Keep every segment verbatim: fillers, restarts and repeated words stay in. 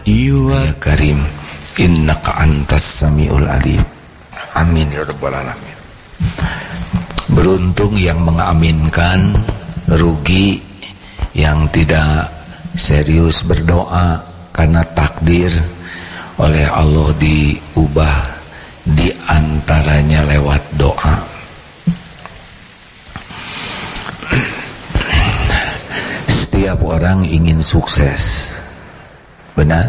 Ya Karim, innaka antas samiul alim. Amin ya rabbal alamin. Beruntung yang mengaminkan, rugi yang tidak serius berdoa karena takdir oleh Allah diubah di antaranya lewat doa. Setiap orang ingin sukses, benar?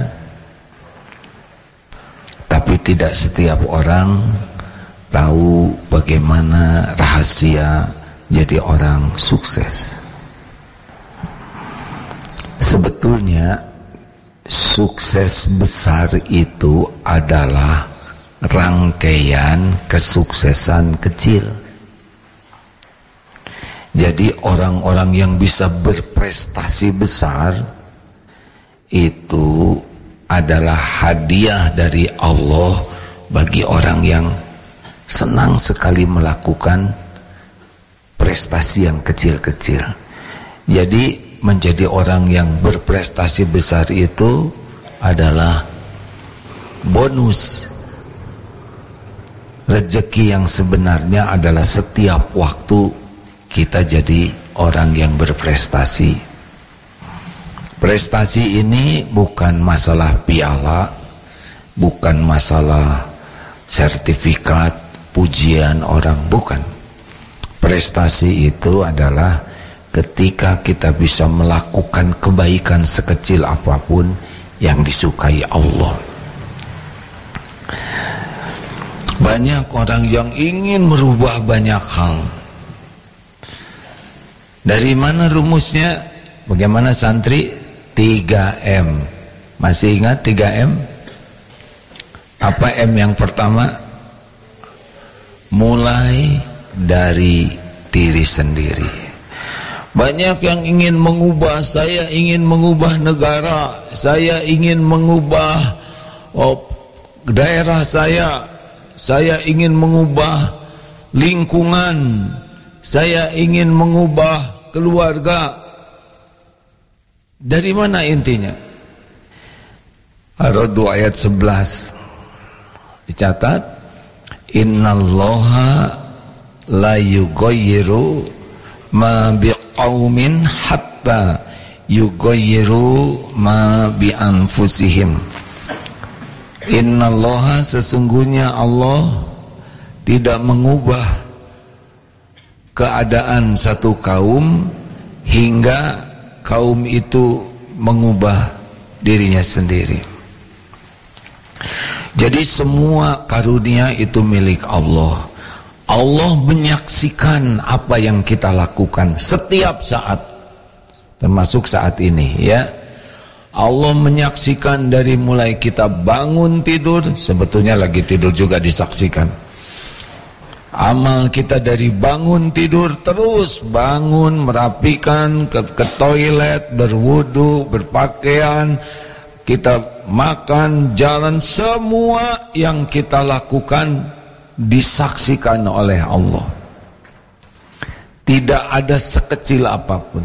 Tapi tidak setiap orang tahu bagaimana rahasia jadi orang sukses. Sebetulnya sukses besar itu adalah rangkaian kesuksesan kecil. Jadi orang-orang yang bisa berprestasi besar itu adalah hadiah dari Allah bagi orang yang senang sekali melakukan prestasi yang kecil-kecil. Jadi menjadi orang yang berprestasi besar itu adalah bonus. Rezeki yang sebenarnya adalah setiap waktu kita jadi orang yang berprestasi. Prestasi ini bukan masalah piala, bukan masalah sertifikat, pujian orang, bukan. Prestasi itu adalah ketika kita bisa melakukan kebaikan sekecil apapun yang disukai Allah. Banyak orang yang ingin merubah banyak hal. Dari mana rumusnya? Bagaimana santri? tiga M. Masih ingat tiga M? Apa M yang pertama? Mulai dari diri sendiri. Banyak yang ingin mengubah, saya ingin mengubah negara, saya ingin mengubah oh, daerah saya, saya ingin mengubah lingkungan, saya ingin mengubah keluarga. Dari mana intinya? Ar-Ra'd ayat sebelas dicatat, innallaha la yughayyiru ma biqaumin hatta yughayyiru ma bi anfusihim. Innallaha, sesungguhnya Allah tidak mengubah keadaan satu kaum hingga kaum itu mengubah dirinya sendiri. Jadi semua karunia itu milik Allah. Allah menyaksikan apa yang kita lakukan setiap saat, termasuk saat ini ya. Allah menyaksikan dari mulai kita bangun tidur, sebetulnya lagi tidur juga disaksikan. Amal kita dari bangun tidur, terus bangun, merapikan, ke, ke toilet, berwudu, berpakaian, kita makan, jalan, semua yang kita lakukan disaksikan oleh Allah. Tidak ada sekecil apapun.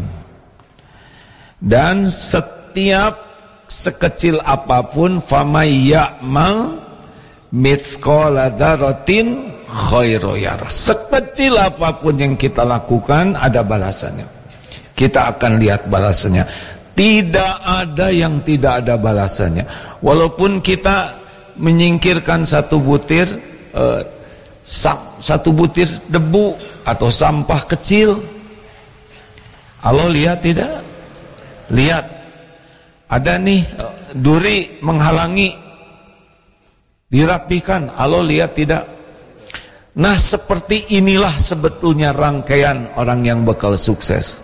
Dan setiap sekecil apapun, famay ya'mal mithqala dzarratin khairan yarah. Sekecil apapun yang kita lakukan ada balasannya. Kita akan lihat balasannya. Tidak ada yang tidak ada balasannya. Walaupun kita menyingkirkan satu butir eh, satu butir debu atau sampah kecil, Allah lihat tidak? Lihat. Ada nih duri menghalangi, dirapikan, Allah lihat tidak? Nah, seperti inilah sebetulnya rangkaian orang yang bakal sukses.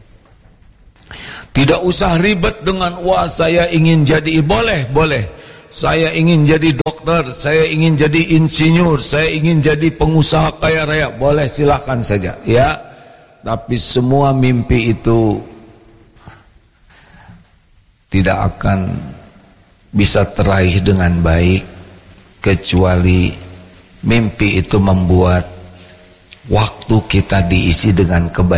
Tidak usah ribet dengan, wah saya ingin jadi, boleh, boleh. Saya ingin jadi dokter, saya ingin jadi insinyur, saya ingin jadi pengusaha kaya raya, boleh, silakan saja, ya. Tapi semua mimpi itu tidak akan bisa teraih dengan baik kecuali mimpi itu membuat waktu kita diisi dengan kebaikan.